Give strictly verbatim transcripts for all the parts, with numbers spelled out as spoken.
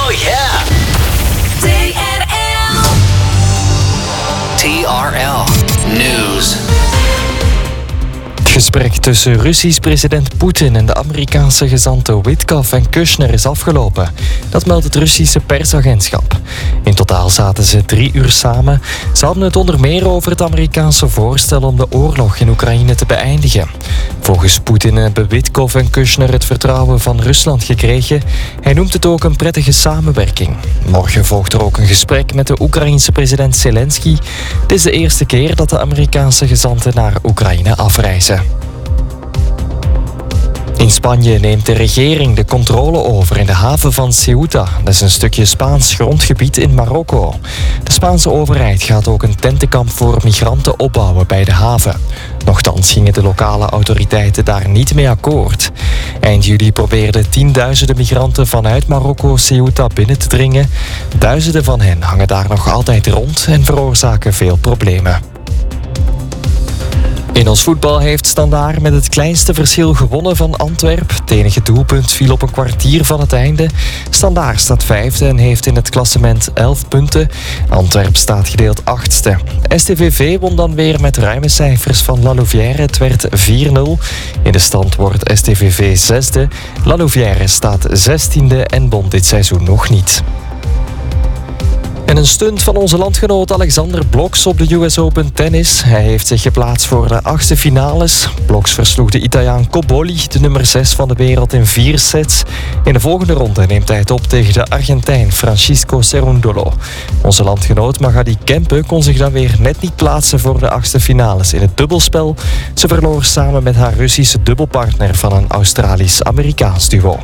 Oh yeah! T R L. T R L News. Het gesprek tussen Russisch president Poetin en de Amerikaanse gezanten Witkoff en Kushner is afgelopen. Dat meldt het Russische persagentschap. In totaal zaten ze drie uur samen. Ze hadden het onder meer over het Amerikaanse voorstel om de oorlog in Oekraïne te beëindigen. Volgens Poetin hebben Witkoff en Kushner het vertrouwen van Rusland gekregen. Hij noemt het ook een prettige samenwerking. Morgen volgt er ook een gesprek met de Oekraïense president Zelensky. Het is de eerste keer dat de Amerikaanse gezanten naar Oekraïne afreizen. In Spanje neemt de regering de controle over in de haven van Ceuta. Dat is een stukje Spaans grondgebied in Marokko. De Spaanse overheid gaat ook een tentenkamp voor migranten opbouwen bij de haven. Nochtans gingen de lokale autoriteiten daar niet mee akkoord. Eind juli probeerden tienduizenden migranten vanuit Marokko Ceuta binnen te dringen. Duizenden van hen hangen daar nog altijd rond en veroorzaken veel problemen. In ons voetbal heeft Standaard met het kleinste verschil gewonnen van Antwerp. Het enige doelpunt viel op een kwartier van het einde. Standaard staat vijfde en heeft in het klassement elf punten. Antwerp staat gedeeld achtste. S T V V won dan weer met ruime cijfers van La Louvière. Het werd vier nul. In de stand wordt S T V V zesde. La Louvière staat zestiende en won dit seizoen nog niet. En een stunt van onze landgenoot Alexander Bloks op de U S Open Tennis. Hij heeft zich geplaatst voor de achtste finales. Bloks versloeg de Italiaan Cobolli, de nummer zes van de wereld, in vier sets. In de volgende ronde neemt hij het op tegen de Argentijn Francisco Cerundolo. Onze landgenoot Magali Kempe kon zich dan weer net niet plaatsen voor de achtste finales in het dubbelspel. Ze verloor samen met haar Russische dubbelpartner van een Australisch-Amerikaans duo.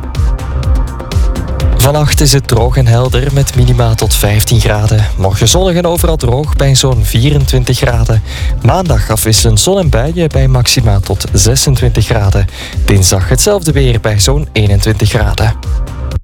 Vannacht is het droog en helder met minima tot vijftien graden. Morgen zonnig en overal droog bij zo'n vierentwintig graden. Maandag afwisselend zon en buien bij maxima tot zesentwintig graden. Dinsdag hetzelfde weer bij zo'n eenentwintig graden.